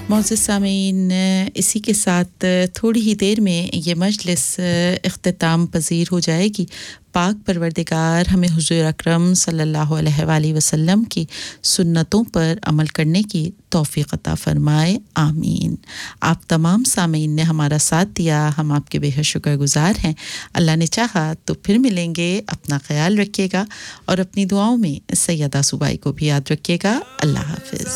मोअज़्ज़िज़ सामीन, इसी के साथ थोड़ी ही देर में ये मजलिस इख्तिताम पज़ीर हो जाएगी। पाक परवरदिगार हमें हुज़ूर अकरम सल्लल्लाहु अलैहि वसल्लम की सुन्नतों पर अमल करने की तौफ़ीक़ अता फ़रमाए, आमीन। आप तमाम सामीन ने हमारा साथ दिया, हम आपके बेहद शुक्रगुज़ार हैं। अल्लाह ने चाहा तो फिर मिलेंगे। अपना ख़याल रखिएगा और अपनी दुआओं में सैयदा सुबाई को भी याद रखिएगा। अल्लाह हाफ़िज़।